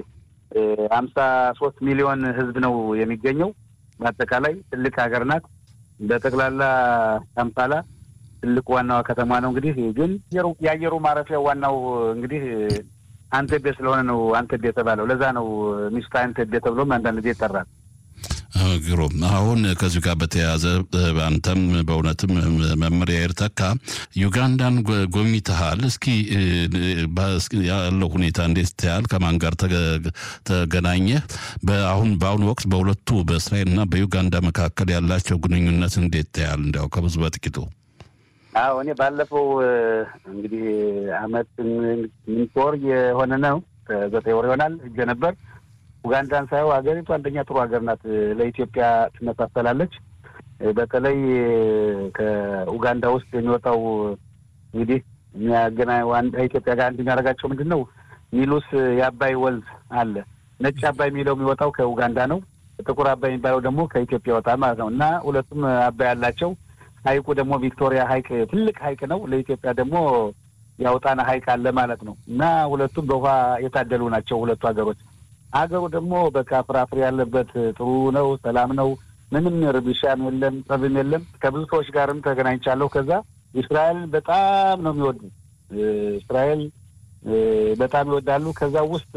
53 ሚሊዮን ህዝብ ነው የሚገኘው። በአጠቃላይ ትልቅ ሀገር ናት። በጠቅላላ ካምፓላ ትልቅ ዋናው ከተማ ነው። እንግዲህ ግን የአየሩ ማረፊያ ዋናው እንግዲህ ኢንቴቤ ስለሆነ ነው ኢንቴቤ የተባለው። ለዛ ነው ሚስታ ኢንቴቤ ተብሎም አንዳንድ ጊዜ ይጠራል። ግሩም። አሁን ከዚህ ጋር በተያያዘ አንተም በእውነትም መመሪያ ይርተካ ዩጋንዳን ጎብኝተሃል። እስኪ ያለው ሁኔታ እንዴት ታያል? ከማን ጋር ተገናኘህ? በአሁኑ ወቅት በሁለቱ በእስራኤልና በዩጋንዳ መካከል ያላቸው ግንኙነት እንዴት ታያል? እንዲያው ከብዙ በጥቂቱ። አዎ እኔ ባለፈው እንግዲህ አመት ምን ወር የሆነ ነው 9 ወር ይሆናል ሄጄ ነበር። ኡጋንዳን ሳይው ሀገሪቱ አንደኛ ጥሩ ሀገር ናት። ለኢትዮጵያ ትመሳሰላለች። በተለይ ከኡጋንዳ ውስጥ የሚወጣው እንግዲህ ኢትዮጵያ ጋር አንድ የሚያደርጋቸው ምንድነው ኒሉስ የአባይ ወንዝ አለ። ነጭ አባይ የሚለው የሚወጣው ከኡጋንዳ ነው። ጥቁር አባይ የሚባለው ደግሞ ከኢትዮጵያ ይወጣል ማለት ነው። እና ሁለቱም አባይ ያላቸው ሀይቁ ደግሞ ቪክቶሪያ ሀይቅ ትልቅ ሀይቅ ነው። ለኢትዮጵያ ደግሞ ያውጣና ሀይቅ አለ ማለት ነው። እና ሁለቱም በውሃ የታደሉ ናቸው ሁለቱ ሀገሮች። ሀገሩ ደግሞ በቃ ፍራፍሬ ያለበት ጥሩ ነው፣ ሰላም ነው። ምንም ርብሻም የለም፣ ጸብም የለም። ከብዙ ሰዎች ጋርም ተገናኝቻለሁ። ከዛ እስራኤል በጣም ነው የሚወዱ። እስራኤል በጣም ይወዳሉ። ከዛ ውስጥ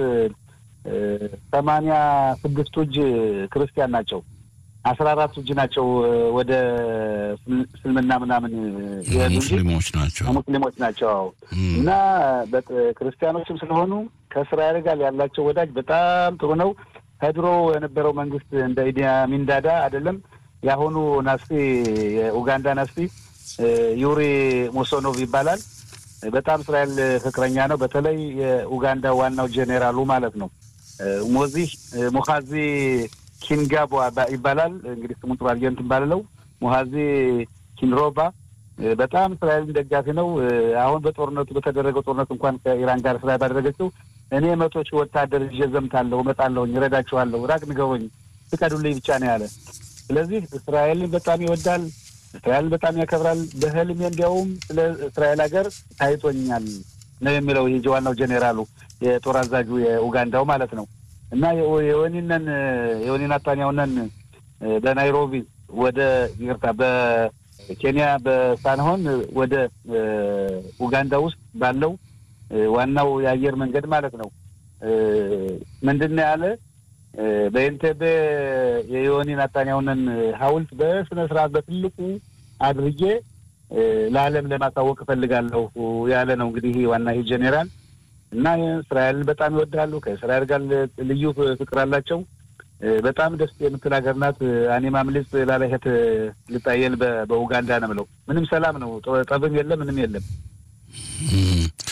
86 እጅ ክርስቲያን ናቸው፣ 14 እጅ ናቸው ወደ እስልምና ምናምን ሙስሊሞች ናቸው። እና ክርስቲያኖችም ስለሆኑ ከእስራኤል ጋር ያላቸው ወዳጅ በጣም ጥሩ ነው። ከድሮ የነበረው መንግስት እንደ ኢዲ አሚን ዳዳ አይደለም። ያሁኑ ናስቲ የኡጋንዳ ናስቲ ዩሪ ሙሶኖቭ ይባላል። በጣም እስራኤል ፍቅረኛ ነው። በተለይ የኡጋንዳ ዋናው ጄኔራሉ ማለት ነው ሙኻዚ ኪንጋቦ ይባላል። እንግዲህ ስሙን ጥሩ አድርጌ እንትን ባልለው ሙኻዚ ኪንሮባ በጣም እስራኤልን ደጋፊ ነው። አሁን በተደረገው ጦርነት እንኳን ከኢራን ጋር እስራኤል ባደረገችው እኔ 100 ሺህ ወታደር ይዤ ዘምታለሁ፣ እመጣለሁ፣ እረዳችኋለሁ፣ ራቅ ንገሩኝ፣ ፍቀዱልኝ ብቻ ነው ያለ። ስለዚህ እስራኤልን በጣም ይወዳል፣ እስራኤልን በጣም ያከብራል። በህልሜ እንዲያውም ስለ እስራኤል ሀገር ታይቶኛል ነው የሚለው ይሄ ዋናው ጄኔራሉ የጦር አዛዡ የኡጋንዳው ማለት ነው። እና የዮኒ ናታንያሁን በናይሮቢ ወደ በኬንያ በሳንሆን ወደ ኡጋንዳ ውስጥ ባለው ዋናው የአየር መንገድ ማለት ነው ምንድነው ያለ በኢንቴቤ የዮኒ ናታንያሁን ሐውልት በስነ ስርዓት በትልቁ አድርጌ ለዓለም ለማሳወቅ ፈልጋለሁ ያለ ነው። እንግዲህ ዋና ይሄ ጄኔራል እና እስራኤልን በጣም ይወዳሉ። ከእስራኤል ጋር ልዩ ፍቅር አላቸው። በጣም ደስ የምትል ሀገር ናት። እኔ ማምለስ ላለህት ልጣየል በኡጋንዳ ነው ምለው። ምንም ሰላም ነው፣ ጠብም የለም፣ ምንም የለም።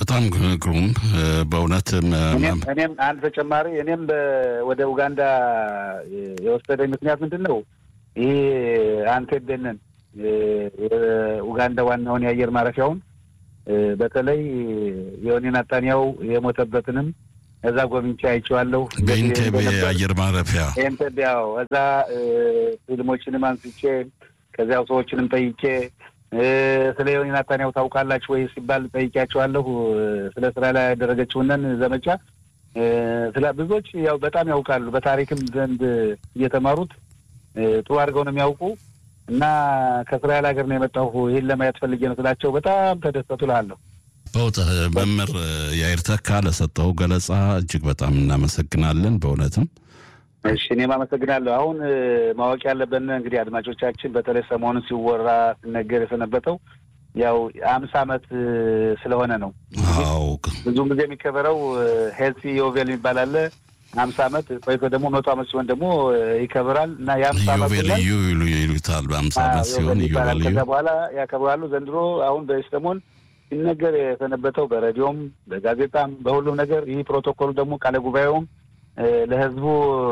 በጣም ግሩም በእውነት እኔም አንድ ተጨማሪ እኔም ወደ ኡጋንዳ የወሰደኝ ምክንያት ምንድነው ይሄ አንቴቤንን የኡጋንዳ ዋናውን የአየር ማረፊያውን በተለይ ዮኒ ናታንያው የሞተበትንም እዛ ጎብኝቼ አይቼዋለሁ። በኢንቴቤ አየር ማረፊያ ኢንቴቤው እዛ ፊልሞችንም አንስቼ ከዚያው ሰዎችንም ጠይቄ ስለ ዮኒ ናታንያው ታውቃላችሁ ወይ ሲባል ጠይቄያቸዋለሁ። ስለ እስራኤል ያደረገችውንን ዘመቻ ስለ ብዙዎች ያው በጣም ያውቃሉ። በታሪክም ዘንድ እየተማሩት ጥሩ አድርገው ነው የሚያውቁ እና ከእስራኤል ሀገር ነው የመጣሁ ይሄን ለማየት ፈልጌ ነው ስላቸው በጣም ተደሰቱ እላለሁ። በእውነት መምህር ያይር ተካ ለሰጠው ገለጻ እጅግ በጣም እናመሰግናለን። በእውነትም እሺ እኔም አመሰግናለሁ። አሁን ማወቅ ያለብን እንግዲህ አድማጮቻችን በተለይ ሰሞኑን ሲወራ ሲነገር የሰነበተው ያው 50 ዓመት ስለሆነ ነው። አዎ ብዙም ጊዜ የሚከበረው ሄልሲ ዮቬል ይባላል 50 ዓመት ቆይቶ ደግሞ 100 ዓመት ሲሆን ደግሞ ይከበራል እና ያ50 ዓመት ይሉታል። በ50 ዓመት ሲሆን ይከበራል። ከዛ በኋላ ያከብራሉ። ዘንድሮ አሁን በሰሞን ሲነገር የሰነበተው በሬዲዮም በጋዜጣም በሁሉም ነገር ይህ ፕሮቶኮሉ ደግሞ ቃለ ጉባኤውም ለህዝቡ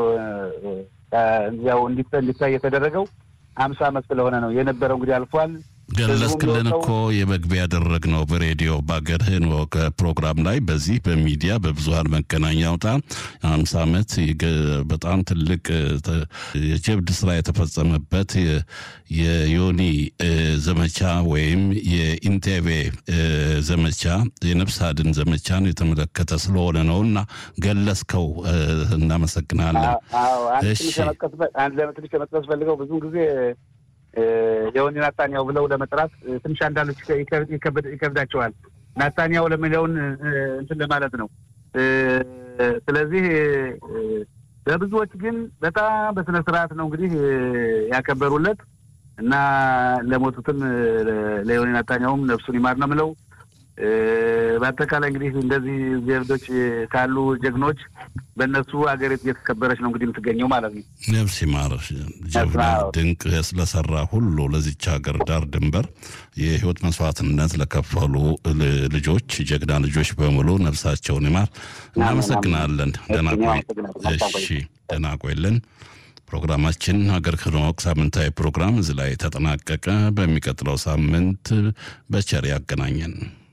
ያው እንዲታይ የተደረገው 50 ዓመት ስለሆነ ነው የነበረው። እንግዲህ አልፏል። ገለጽክልን እኮ የመግቢያ ያደረግነው በሬዲዮ ባገርህን ፕሮግራም ላይ በዚህ በሚዲያ በብዙሃን መገናኛ አውታ 50 ዓመት በጣም ትልቅ የጀብድ ስራ የተፈጸመበት የዮኒ ዘመቻ ወይም የኢንቴቤ ዘመቻ የነፍስ አድን ዘመቻን የተመለከተ ስለሆነ ነውና ገለጽከው። እናመሰግናለን። እሺ አንድ ለምትልሽ ከመጥቀስ ፈልገው ብዙ ጊዜ ዮኒ ናታንያው ብለው ለመጥራት ትንሽ አንዳንዶች ይከብዳቸዋል። ናታንያው ለሚለውን እንትን ለማለት ነው። ስለዚህ በብዙዎች ግን በጣም በስነ ስርዓት ነው እንግዲህ ያከበሩለት እና ለሞቱትም ለዮኒ ናታንያውም ነፍሱን ይማር ነው የምለው። በአጠቃላይ እንግዲህ እንደዚህ ጀብዶች ካሉ ጀግኖች በእነሱ አገሪቱ እየተከበረች ነው እንግዲህ የምትገኘው ማለት ነው። ነፍስ ይማር። ጀብና ድንቅ ስለሰራ ሁሉ ለዚች ሀገር ዳር ድንበር የህይወት መስዋዕትነት ለከፈሉ ልጆች ጀግና ልጆች በሙሉ ነፍሳቸውን ይማር። እናመሰግናለን። ደህና ቆይ። እሺ ደህና ቆይልን። ፕሮግራማችን ሀገር ከነወቅ ሳምንታዊ ፕሮግራም እዚህ ላይ ተጠናቀቀ። በሚቀጥለው ሳምንት በቸር ያገናኘን።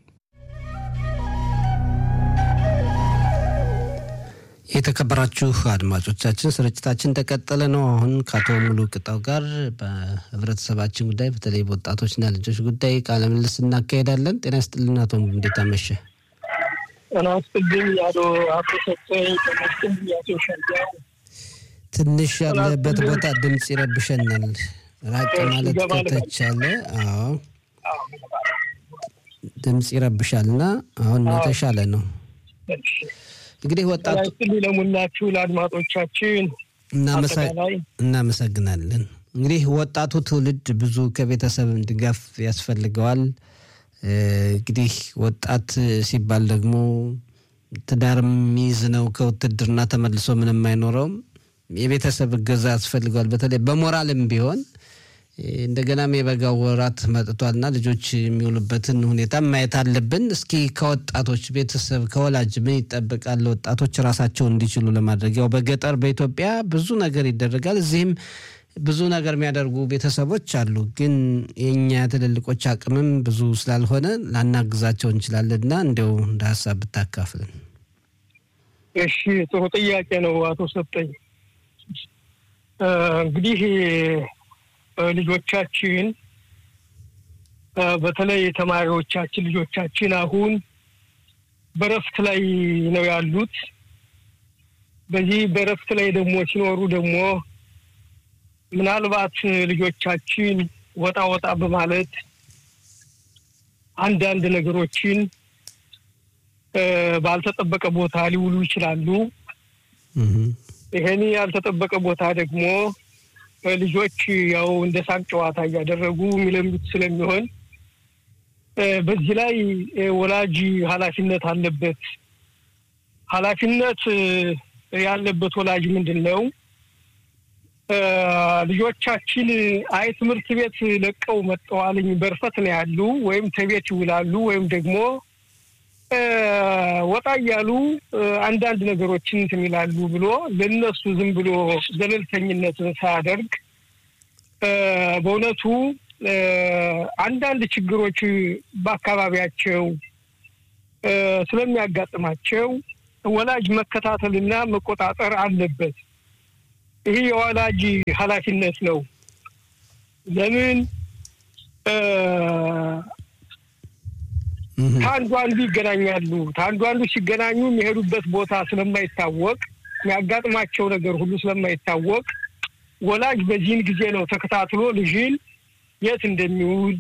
የተከበራችሁ አድማጮቻችን ስርጭታችን ተቀጠለ ነው። አሁን ከአቶ ሙሉ ቅጣው ጋር በህብረተሰባችን ጉዳይ በተለይ በወጣቶችና ልጆች ጉዳይ ቃለ ምልልስ እናካሄዳለን። ጤና ይስጥልን አቶ ሙሉ፣ እንዴት አመሸ? ጤና ይስጥልኝ አቶ ሰጠኝ። ጤና ይስጥልኝ አቶ ሸንጋው። ትንሽ ያለበት ቦታ ድምጽ ይረብሸናል። ራቅ ማለት ከተቻለ። አዎ ድምጽ ይረብሻልና አሁን የተሻለ ነው። እንግዲህ ወጣቱ ለሙላችሁ ለአድማጮቻችን እናመሰግናለን። እንግዲህ ወጣቱ ትውልድ ብዙ ከቤተሰብ ድጋፍ ያስፈልገዋል። እንግዲህ ወጣት ሲባል ደግሞ ትዳር የሚይዝ ነው። ከውትድርና ተመልሶ ምንም አይኖረውም። የቤተሰብ እገዛ ያስፈልገዋል። በተለይ በሞራልም ቢሆን እንደገናም የበጋው ወራት መጥቷልና ልጆች የሚውሉበትን ሁኔታ ማየት አለብን። እስኪ ከወጣቶች ቤተሰብ ከወላጅ ምን ይጠበቃል? ወጣቶች ራሳቸውን እንዲችሉ ለማድረግ ያው በገጠር በኢትዮጵያ ብዙ ነገር ይደረጋል። እዚህም ብዙ ነገር የሚያደርጉ ቤተሰቦች አሉ። ግን የኛ ትልልቆች አቅምም ብዙ ስላልሆነ ላናግዛቸው እንችላለንና እንደው እንደ ሐሳብ ብታካፍልን። እሺ ጥሩ ጥያቄ ነው አቶ ሰጠኝ። እንግዲህ ልጆቻችን በተለይ ተማሪዎቻችን ልጆቻችን አሁን በረፍት ላይ ነው ያሉት። በዚህ በረፍት ላይ ደግሞ ሲኖሩ ደግሞ ምናልባት ልጆቻችን ወጣ በማለት አንዳንድ ነገሮችን ባልተጠበቀ ቦታ ሊውሉ ይችላሉ። ይሄን ያልተጠበቀ ቦታ ደግሞ ልጆች ያው እንደ ሳቅ ጨዋታ ያደረጉ የሚለምዱት ስለሚሆን በዚህ ላይ ወላጅ ኃላፊነት አለበት። ኃላፊነት ያለበት ወላጅ ምንድነው? ልጆቻችን ትምህርት ቤት ለቀው መጣዋልኝ በርፈት ነው ያሉ ወይም ተቤት ይውላሉ ወይም ደግሞ ወጣ ያሉ አንዳንድ ነገሮችን እንተሚላሉ ብሎ ለነሱ ዝም ብሎ ዘለልተኝነትን ሳያደርግ በእውነቱ አንዳንድ ችግሮች በአካባቢያቸው ስለሚያጋጥማቸው ወላጅ መከታተልና መቆጣጠር አለበት። ይሄ የወላጅ ኃላፊነት ነው። ለምን ታንዱ አንዱ ይገናኛሉ። ታንዱ አንዱ ሲገናኙ የሚሄዱበት ቦታ ስለማይታወቅ የሚያጋጥማቸው ነገር ሁሉ ስለማይታወቅ ወላጅ በዚህን ጊዜ ነው ተከታትሎ ልጅን የት እንደሚውል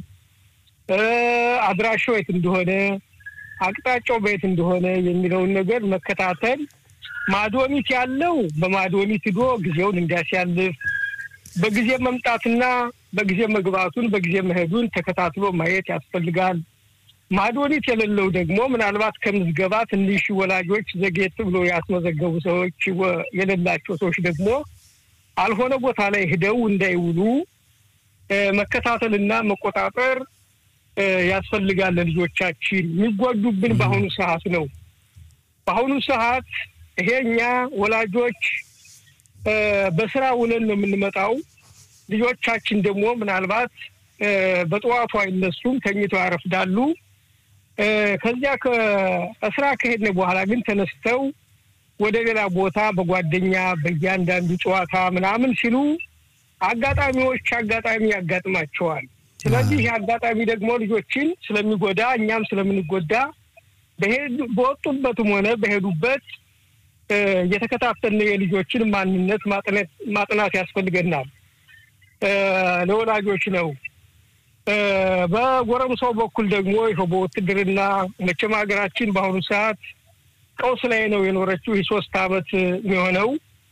አድራሻው የት እንደሆነ አቅጣጫው በየት እንደሆነ የሚለውን ነገር መከታተል ማዶሚት ያለው በማዶሚት ሄዶ ጊዜውን እንዲያሳልፍ በጊዜ መምጣትና በጊዜ መግባቱን በጊዜ መሄዱን ተከታትሎ ማየት ያስፈልጋል። ማዶሚት የሌለው ደግሞ ምናልባት ከምዝገባ ትንሽ ወላጆች ዘጌት ብሎ ያስመዘገቡ ሰዎች የሌላቸው ሰዎች ደግሞ አልሆነ ቦታ ላይ ሄደው እንዳይውሉ መከታተልና መቆጣጠር ያስፈልጋል። ልጆቻችን የሚጎዱብን በአሁኑ ሰዓት ነው። በአሁኑ ሰዓት ይሄኛ ወላጆች በስራ ውለን ነው የምንመጣው። ልጆቻችን ደግሞ ምናልባት በጠዋቱ አይነሱም፣ ተኝተው ያረፍዳሉ። ከዚያ ከስራ ከሄድን በኋላ ግን ተነስተው ወደ ሌላ ቦታ በጓደኛ በእያንዳንዱ ጨዋታ ምናምን ሲሉ አጋጣሚ ያጋጥማቸዋል። ስለዚህ አጋጣሚ ደግሞ ልጆችን ስለሚጎዳ እኛም ስለምንጎዳ በወጡበትም ሆነ በሄዱበት የተከታተልን የልጆችን ማንነት ማጥናት ያስፈልገናል። ለወላጆች ነው። በጎረምሳው በኩል ደግሞ ይሄው በውትድርና መቼም ሀገራችን በአሁኑ ሰዓት ቀውስ ላይ ነው የኖረችው። 3 አመት የሚሆነው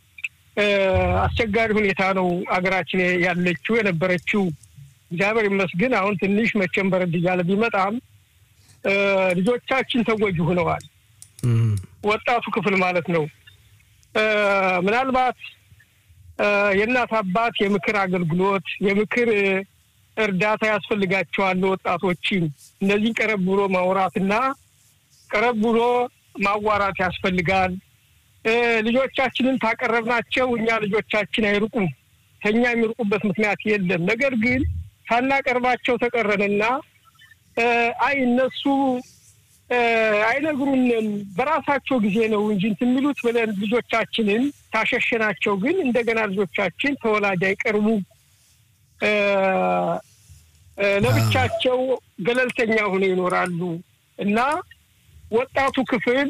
አስቸጋሪ ሁኔታ ነው ሀገራችን ያለችው የነበረችው። እግዚአብሔር ይመስገን አሁን ትንሽ መቼም በረድ እያለ ቢመጣም ልጆቻችን ተጎጂ ሆነዋል። ወጣቱ ክፍል ማለት ነው። ምናልባት የእናት አባት የምክር አገልግሎት የምክር እርዳታ ያስፈልጋቸዋል። ወጣቶችን እነዚህ ቀረብ ብሎ ማውራትና ቀረብ ብሎ ማዋራት ያስፈልጋል። ልጆቻችንን ታቀረብናቸው እኛ ልጆቻችን አይሩቁም። ከኛ የሚሩቁበት ምክንያት የለም። ነገር ግን ሳናቀርባቸው ተቀረነና እነሱ አይነግሩንም በራሳቸው ጊዜ ነው እንጂ እንትሚሉት ብለን ልጆቻችንን ታሸሸናቸው ግን እንደገና ልጆቻችን ተወላጅ አይቀርቡ ለብቻቸው ገለልተኛ ሆነው ይኖራሉ። እና ወጣቱ ክፍል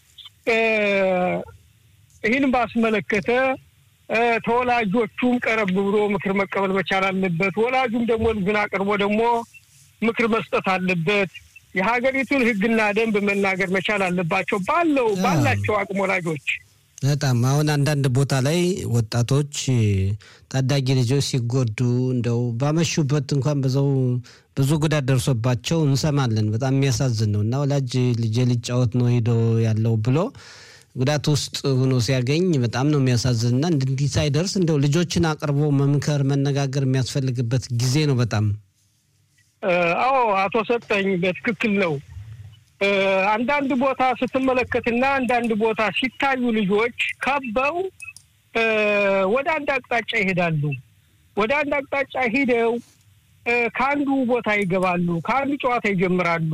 ይህን ባስመለከተ ተወላጆቹም ቀረብ ብሎ ምክር መቀበል መቻል አለበት። ወላጁም ደግሞ ልጅን አቅርቦ ደግሞ ምክር መስጠት አለበት። የሀገሪቱን ህግና ደንብ መናገር መቻል አለባቸው ባላቸው አቅም ወላጆች። በጣም አሁን አንዳንድ ቦታ ላይ ወጣቶች ታዳጊ ልጆች ሲጎዱ እንደው ባመሹበት እንኳን ብዙ ጉዳት ደርሶባቸው እንሰማለን። በጣም የሚያሳዝን ነው። እና ወላጅ ልጅ ሊጫወት ነው ሄዶ ያለው ብሎ ጉዳት ውስጥ ሆኖ ሲያገኝ በጣም ነው የሚያሳዝንና እንዲህ ሳይደርስ እንደው ልጆችን አቅርቦ መምከር መነጋገር የሚያስፈልግበት ጊዜ ነው በጣም። አዎ አቶ ሰጠኝ በትክክል ነው። አንዳንድ ቦታ ስትመለከትና አንዳንድ ቦታ ሲታዩ ልጆች ከበው ወደ አንድ አቅጣጫ ይሄዳሉ። ወደ አንድ አቅጣጫ ሄደው ካንዱ ቦታ ይገባሉ፣ ካንዱ ጨዋታ ይጀምራሉ።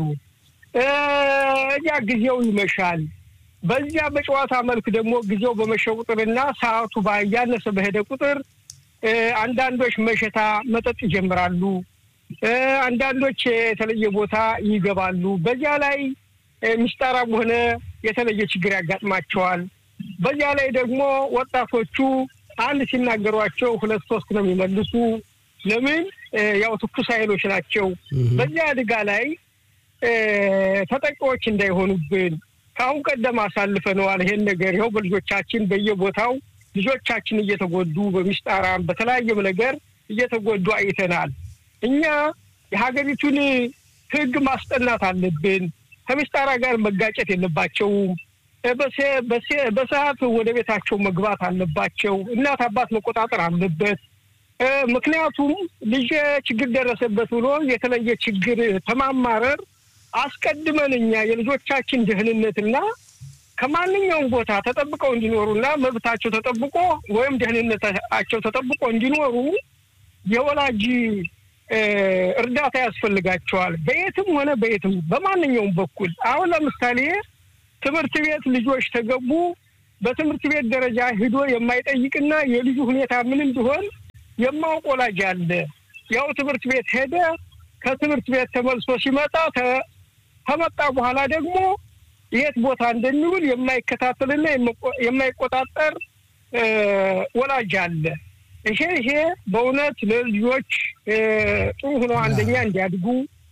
ያ ጊዜው ይመሻል። በዚያ በጨዋታ መልክ ደግሞ ጊዜው በመሸ ቁጥርና ሰዓቱ ባያነሰ በሄደ ቁጥር አንዳንዶች መሸታ መጠጥ ይጀምራሉ። አንዳንዶች የተለየ ቦታ ይገባሉ። በዚያ ላይ ምስጣራም ሆነ የተለየ ችግር ያጋጥማቸዋል። በዚያ ላይ ደግሞ ወጣቶቹ አንድ ሲናገሯቸው 2-3 ነው የሚመልሱ። ለምን ያው ትኩስ ኃይሎች ናቸው። በዚያ አደጋ ላይ ተጠቂዎች እንዳይሆኑብን ካሁን ቀደም አሳልፈነዋል። ይሄን ነገር ይኸው በልጆቻችን በየቦታው ልጆቻችን እየተጎዱ በሚስጣራም በተለያየ ነገር እየተጎዱ አይተናል። እኛ የሀገሪቱን ህግ ማስጠናት አለብን። ከሚስጣራ ጋር መጋጨት የለባቸውም። በሰዓት ወደ ቤታቸው መግባት አለባቸው። እናት አባት መቆጣጠር አለበት። ምክንያቱም ልጅ ችግር ደረሰበት ብሎ የተለየ ችግር ተማማረር አስቀድመን እኛ የልጆቻችን ደህንነትና ከማንኛውም ቦታ ተጠብቀው እንዲኖሩና መብታቸው ተጠብቆ ወይም ደህንነታቸው ተጠብቆ እንዲኖሩ የወላጅ እርዳታ ያስፈልጋቸዋል። በየትም ሆነ በየትም በማንኛውም በኩል አሁን ለምሳሌ ትምህርት ቤት ልጆች ተገቡ በትምህርት ቤት ደረጃ ሄዶ የማይጠይቅና የልጁ ሁኔታ ምን እንደሆነ የማውቅ ወላጅ አለ። ያው ትምህርት ቤት ሄደ ከትምህርት ቤት ተመልሶ ሲመጣ ተመጣ በኋላ ደግሞ የት ቦታ እንደሚውል የማይከታተልና የማይቆጣጠር ወላጅ አለ። ይሄ በእውነት ለልጆች ጥሩ ሆኖ አንደኛ እንዲያድጉ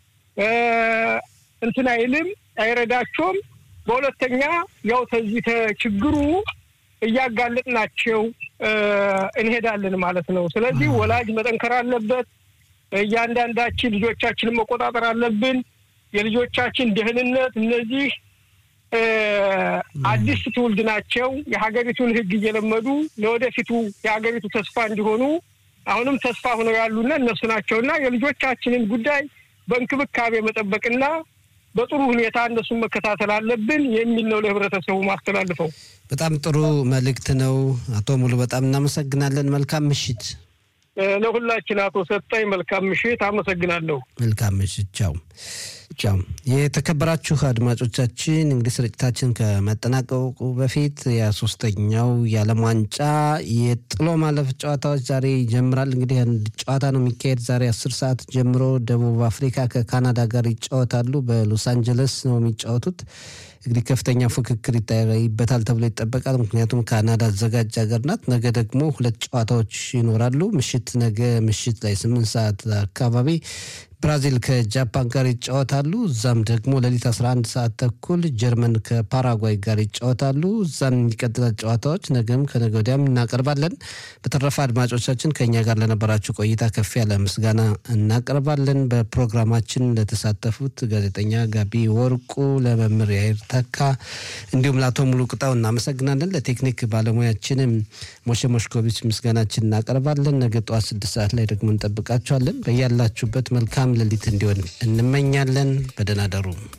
እንትና አይረዳቸውም። በሁለተኛ ያው ተዚህ ችግሩ እያጋለጥናቸው እንሄዳለን ማለት ነው። ስለዚህ ወላጅ መጠንከር አለበት። እያንዳንዳችን ልጆቻችንን መቆጣጠር አለብን። የልጆቻችን ደህንነት እነዚህ አዲስ ትውልድ ናቸው። የሀገሪቱን ሕግ እየለመዱ ለወደፊቱ የሀገሪቱ ተስፋ እንዲሆኑ አሁንም ተስፋ ሆነው ያሉና እነሱ ናቸውና የልጆቻችንን ጉዳይ በእንክብካቤ መጠበቅና በጥሩ ሁኔታ እነሱን መከታተል አለብን የሚል ነው ለህብረተሰቡ ማስተላልፈው። በጣም ጥሩ መልእክት ነው አቶ ሙሉ፣ በጣም እናመሰግናለን። መልካም ምሽት ለሁላችን። አቶ ሰጠኝ መልካም ምሽት። አመሰግናለሁ። መልካም ምሽት። ቻው ቻው። የተከበራችሁ አድማጮቻችን እንግዲህ ስርጭታችን ከመጠናቀቁ በፊት የ3ኛው የዓለም ዋንጫ የጥሎ ማለፍ ጨዋታዎች ዛሬ ይጀምራል። እንግዲህ አንድ ጨዋታ ነው የሚካሄድ ዛሬ 10 ሰዓት ጀምሮ ደቡብ አፍሪካ ከካናዳ ጋር ይጫወታሉ። በሎስ አንጀለስ ነው የሚጫወቱት። እንግዲህ ከፍተኛ ፉክክር ይታይበታል ተብሎ ይጠበቃል። ምክንያቱም ካናዳ አዘጋጅ ሀገር ናት። ነገ ደግሞ 2 ጨዋታዎች ይኖራሉ። ነገ ምሽት ላይ 8 ሰዓት አካባቢ ብራዚል ከጃፓን ጋር ይጫወታሉ። እዛም ደግሞ ሌሊት 11 ሰዓት ተኩል ጀርመን ከፓራጓይ ጋር ይጫወታሉ። እዛም የሚቀጥላል ጨዋታዎች ነገም ከነገ ወዲያም እናቀርባለን። በተረፈ አድማጮቻችን ከኛ ጋር ለነበራችሁ ቆይታ ከፍ ያለ ምስጋና እናቀርባለን። በፕሮግራማችን ለተሳተፉት ጋዜጠኛ ጋቢ ወርቁ፣ ለመምህር ያይር ተካ እንዲሁም ለአቶ ሙሉ ቅጣው እናመሰግናለን። ለቴክኒክ ባለሙያችንም ሞሼ ሞሽኮቪች ምስጋናችን እናቀርባለን። ነገ ጠዋት 6 ሰዓት ላይ ደግሞ እንጠብቃችኋለን። በያላችሁበት መልካም ሌሊት እንዲሆን እንመኛለን። በደህና ደሩ።